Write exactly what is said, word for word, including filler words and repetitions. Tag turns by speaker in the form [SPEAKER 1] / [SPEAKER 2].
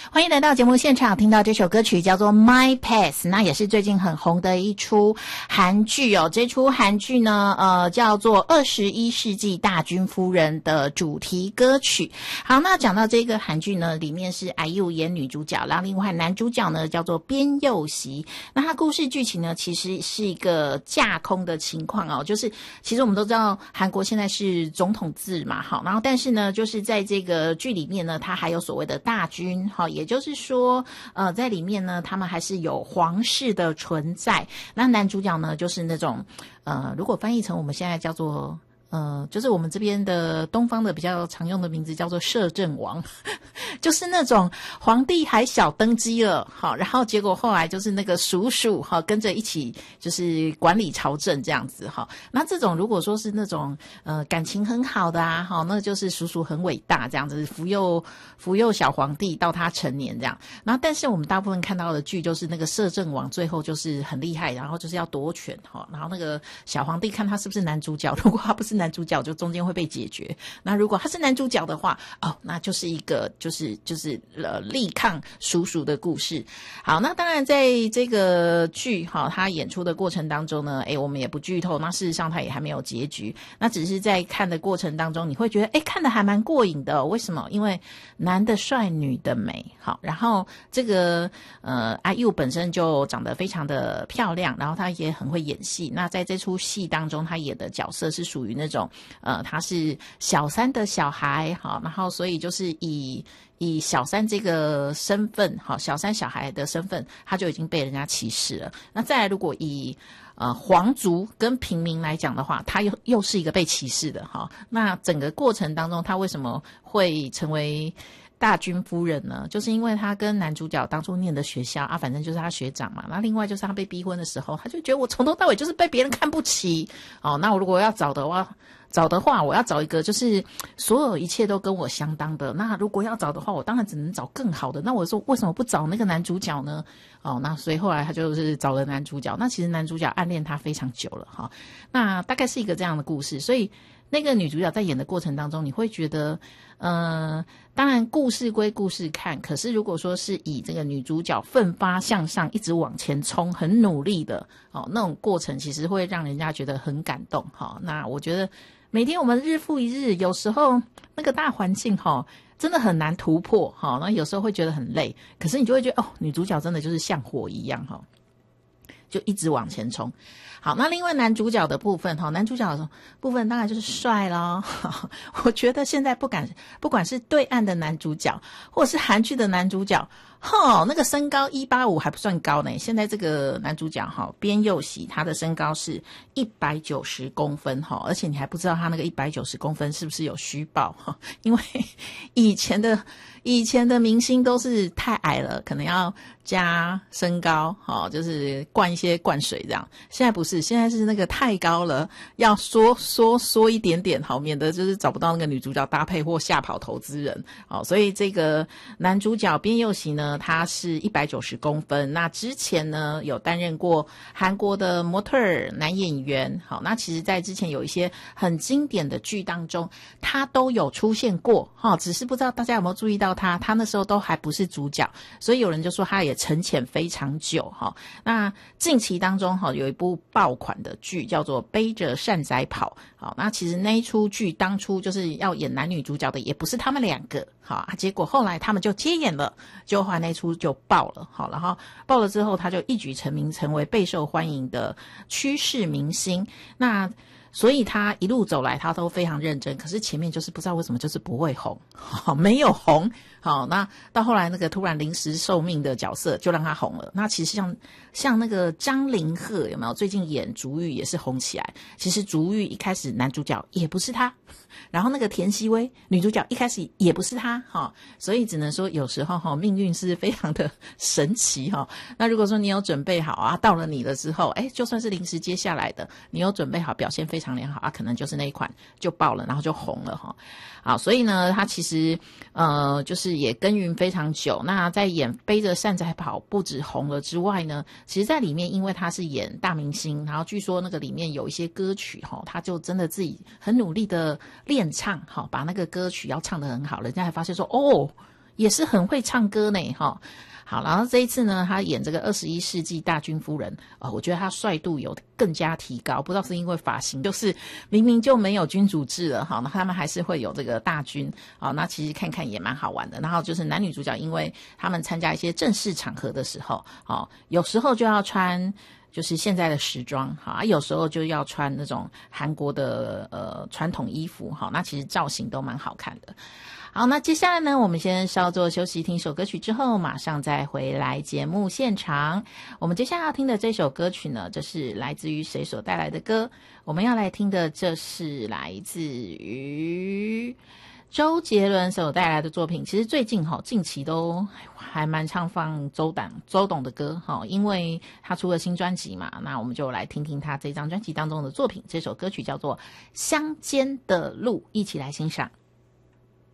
[SPEAKER 1] 欢迎来到节目现场，听到这首歌曲叫做 My Path， 那也是最近很红的一出韩剧哦。这出韩剧呢，呃，叫做二十一世纪大军夫人的主题歌曲。好，那讲到这个韩剧呢，里面是 I U 演女主角，然后另外男主角呢叫做边佑熙。那他故事剧情呢，其实是一个架空的情况哦，就是其实我们都知道韩国现在是总统制嘛，好，然后但是呢，就是在这个剧里面呢，它还有所谓的大军，好，也就是说，呃，在里面呢，他们还是有皇室的存在。那男主角呢，就是那种，呃，如果翻译成我们现在叫做。呃，就是我们这边的东方的比较常用的名字叫做摄政王，就是那种皇帝还小登基了，好，然后结果后来就是那个叔叔哈跟着一起就是管理朝政这样子哈。那这种如果说是那种呃感情很好的啊，哈，那就是叔叔很伟大这样子，扶幼扶幼小皇帝到他成年这样。然后但是我们大部分看到的剧就是那个摄政王最后就是很厉害，然后就是要夺权哈，然后那个小皇帝看他是不是男主角，如果他不是男主角就中间会被解决，那如果他是男主角的话，哦，那就是一个就是就是呃力抗叔叔的故事。好，那当然在这个剧哈、哦，他演出的过程当中呢，诶我们也不剧透，那事实上他也还没有结局，那只是在看的过程当中你会觉得诶看得还蛮过瘾的、哦、为什么？因为男的帅女的美，好，然后这个呃 I U 本身就长得非常的漂亮，然后他也很会演戏，那在这出戏当中他演的角色是属于那种呃，他是小三的小孩，好，然后所以就是以以小三这个身份，好，小三小孩的身份，他就已经被人家歧视了。那再来，如果以呃皇族跟平民来讲的话，他又又是一个被歧视的，哈。那整个过程当中，他为什么会成为大军夫人呢？就是因为他跟男主角当初念的学校啊，反正就是他学长嘛。那另外就是他被逼婚的时候，他就觉得我从头到尾就是被别人看不起哦。那我如果要找的话。找的话，我要找一个就是所有一切都跟我相当的。那如果要找的话，我当然只能找更好的。那我说为什么不找那个男主角呢？哦，那所以后来他就是找了男主角。那其实男主角暗恋他非常久了哈。那大概是一个这样的故事。所以那个女主角在演的过程当中，你会觉得，呃，当然故事归故事看，可是如果说是以这个女主角奋发向上，一直往前冲，很努力的哦，那种过程其实会让人家觉得很感动哈。那我觉得。每天我们日复一日，有时候那个大环境齁真的很难突破齁，那有时候会觉得很累，可是你就会觉得哦，女主角真的就是像火一样齁，就一直往前冲。好，那另外男主角的部分齁，男主角的部分当然就是帅咯。我觉得现在不敢不管是对岸的男主角或者是韩剧的男主角齁，那个身高一八五还不算高呢。现在这个男主角齁，边佑熙，他的身高是一百九十公分齁，而且你还不知道他那个一百九十公分是不是有虚报齁，因为以前的以前的明星都是太矮了，可能要加身高齁，就是灌一些灌水这样。现在不是，现在是那个太高了，要缩缩缩一点点好，免得就是找不到那个女主角搭配或吓跑投资人。好，所以这个男主角边佑熙呢，他是一百九十公分。那之前呢有担任过韩国的模特儿男演员。好，那其实在之前有一些很经典的剧当中，他都有出现过。好，只是不知道大家有没有注意到他，他那时候都还不是主角，所以有人就说他也沉潜非常久。好，那近期当中好有一部爆款的剧叫做《背着扇仔跑》。好，那其实那一出剧当初就是要演男女主角的也不是他们两个。好啊，结果后来他们就接演了，就后来那出就爆了。好，然后爆了之后他就一举成名，成为备受欢迎的趋势明星。那所以他一路走来他都非常认真，可是前面就是不知道为什么就是不会红，好，没有红。好，那到后来那个突然临时受命的角色就让他红了。那其实像像那个张凌赫有没有最近演竹玉也是红起来，其实竹玉一开始男主角也不是他，然后那个田曦薇女主角一开始也不是他哈，所以只能说有时候哈命运是非常的神奇哈。那如果说你有准备好啊，到了你了之后，哎，就算是临时接下来的，你有准备好，表现非常良好啊，可能就是那一款就爆了，然后就红了哈。好，所以呢，他其实呃就是也耕耘非常久。那在演背着扇仔跑不止红了之外呢，其实在里面因为他是演大明星，然后据说那个里面有一些歌曲哈，他就真的自己很努力的练唱哈，把那个歌曲要唱得很好，人家还发现说哦。 也是很会唱歌呢哈。好，然后这一次呢，他演这个二十一世纪大军夫人，呃，我觉得他帅度有更加提高，不知道是因为发型，就是明明就没有君主制了，好，那他们还是会有这个大军，好，那其实看看也蛮好玩的。然后就是男女主角，因为他们参加一些正式场合的时候，好，有时候就要穿就是现在的时装，好啊，有时候就要穿那种韩国的呃传统衣服，好，那其实造型都蛮好看的。好，那接下来呢，我们先稍作休息，听首歌曲之后，马上再回来节目现场。我们接下来要听的这首歌曲呢，这是来自于谁所带来的歌？我们要来听的，这是来自于周杰伦所带来的作品。其实最近哈，近期都还蛮常放周董周董的歌哈，因为他出了新专辑嘛，那我们就来听听他这张专辑当中的作品。这首歌曲叫做《乡间的路》，一起来欣赏。